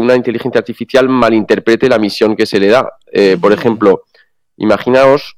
una inteligencia artificial malinterprete la misión que se le da. Por ejemplo, imaginaos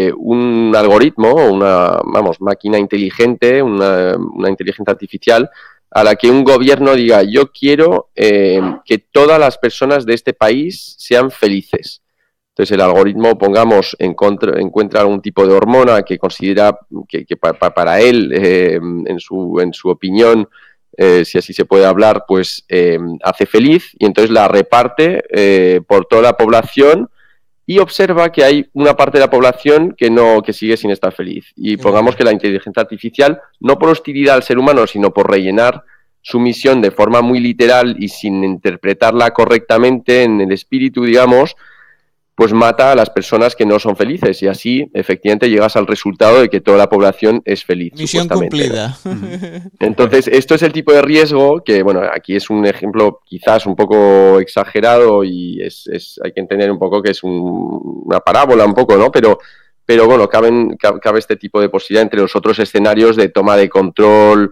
un algoritmo o una máquina inteligente, una inteligencia artificial, a la que un gobierno diga: yo quiero que todas las personas de este país sean felices. Entonces el algoritmo, pongamos, encuentra algún tipo de hormona que considera que para él, en su opinión, si así se puede hablar, pues hace feliz, y entonces la reparte por toda la población, y observa que hay una parte de la población que sigue sin estar feliz. Y pongamos que la inteligencia artificial, no por hostilidad al ser humano, sino por rellenar su misión de forma muy literal y sin interpretarla correctamente en el espíritu, digamos, pues mata a las personas que no son felices, y así efectivamente llegas al resultado de que toda la población es feliz. Misión cumplida. Entonces, esto es el tipo de riesgo que, bueno, aquí es un ejemplo quizás un poco exagerado, y hay que entender un poco que es una parábola un poco, ¿no? Pero bueno, cabe este tipo de posibilidad entre los otros escenarios de toma de control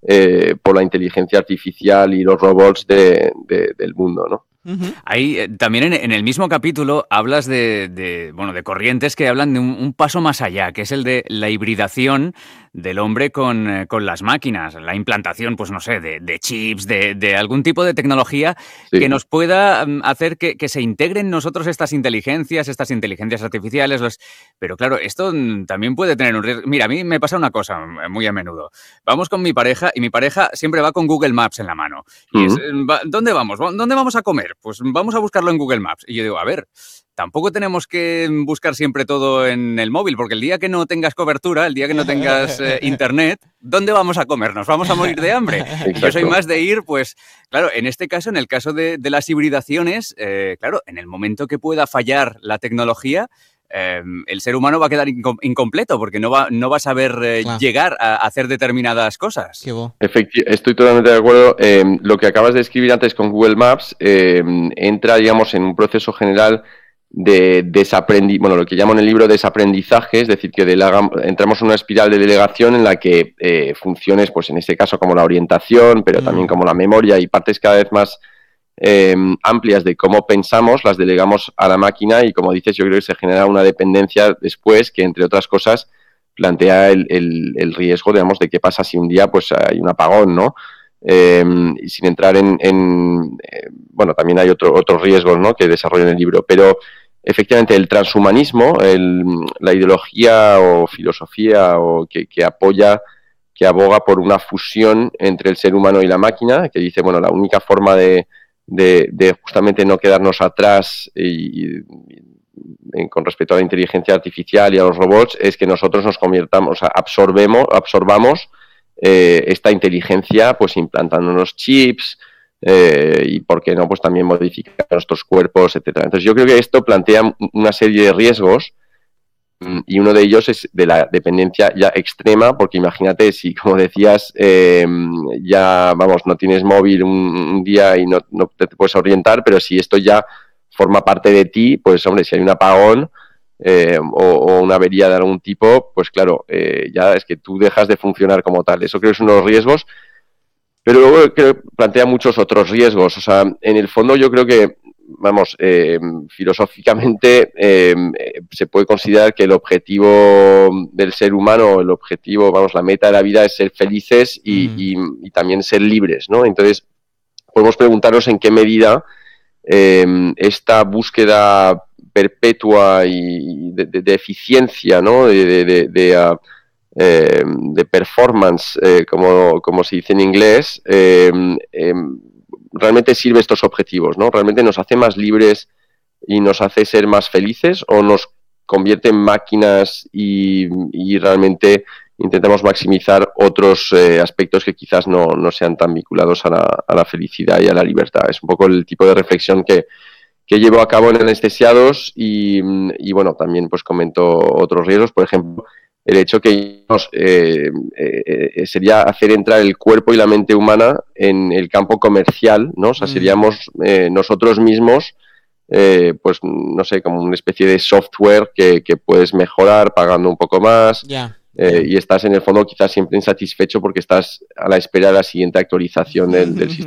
por la inteligencia artificial y los robots del mundo, ¿no? Ahí también en el mismo capítulo hablas de corrientes que hablan de un paso más allá, que es el de la hibridación del hombre con las máquinas, la implantación, pues no sé, de chips, de algún tipo de tecnología que nos pueda hacer que se integren en nosotros estas inteligencias artificiales. Pero claro, esto también puede tener un riesgo. Mira, a mí me pasa una cosa muy a menudo. Vamos con mi pareja y mi pareja siempre va con Google Maps en la mano. Y ¿dónde vamos? ¿Dónde vamos a comer? Pues vamos a buscarlo en Google Maps. Y yo digo, a ver, tampoco tenemos que buscar siempre todo en el móvil, porque el día que no tengas cobertura, el día que no tengas internet, ¿dónde vamos a comer? ¿Nos vamos a morir de hambre? Y yo soy más de ir, pues, claro, en este caso, en el caso de las hibridaciones, claro, en el momento que pueda fallar la tecnología, el ser humano va a quedar incompleto, porque no va a saber llegar a hacer determinadas cosas. Estoy totalmente de acuerdo. Lo que acabas de escribir antes con Google Maps entra, digamos, en un proceso general de lo que llamo en el libro desaprendizaje, es decir, que entramos en una espiral de delegación en la que funciones, pues en este caso como la orientación, pero también como la memoria y partes cada vez más amplias de cómo pensamos, las delegamos a la máquina, y como dices, yo creo que se genera una dependencia después que, entre otras cosas, plantea el riesgo, digamos, de qué pasa si un día pues hay un apagón, ¿no? Y sin entrar bueno, también hay otros riesgos, ¿no?, que desarrollo en el libro, pero efectivamente el transhumanismo, la ideología o filosofía que aboga por una fusión entre el ser humano y la máquina, que dice, bueno, la única forma de justamente no quedarnos atrás con respecto a la inteligencia artificial y a los robots es que nosotros nos convirtamos, absorbamos esta inteligencia, pues implantándonos chips y, ¿por qué no?, pues también modificar nuestros cuerpos, etcétera. Entonces yo creo que esto plantea una serie de riesgos, y uno de ellos es de la dependencia ya extrema, porque imagínate si, como decías, ya, vamos, no tienes móvil un día y no te puedes orientar, pero si esto ya forma parte de ti, pues hombre, si hay un apagón o una avería de algún tipo, pues claro, ya es que tú dejas de funcionar como tal. Eso creo que es uno de los riesgos, pero luego creo que plantea muchos otros riesgos. O sea, en el fondo yo creo que, vamos, filosóficamente se puede considerar que el objetivo del ser humano, la meta de la vida es ser felices y también ser libres, ¿no? Entonces, podemos preguntarnos en qué medida esta búsqueda perpetua y de eficiencia, ¿no?, de performance, como se dice en inglés, realmente sirve estos objetivos, ¿no? ¿Realmente nos hace más libres y nos hace ser más felices, o nos convierte en máquinas y realmente intentamos maximizar otros aspectos que quizás no sean tan vinculados a la felicidad y a la libertad? Es un poco el tipo de reflexión que llevo a cabo en Anestesiados, y bueno, también pues comento otros riesgos. Por ejemplo, el hecho que sería hacer entrar el cuerpo y la mente humana en el campo comercial, ¿no? O sea, seríamos nosotros mismos, pues no sé, como una especie de software que puedes mejorar pagando un poco más. Y estás en el fondo quizás siempre insatisfecho porque estás a la espera de la siguiente actualización del sistema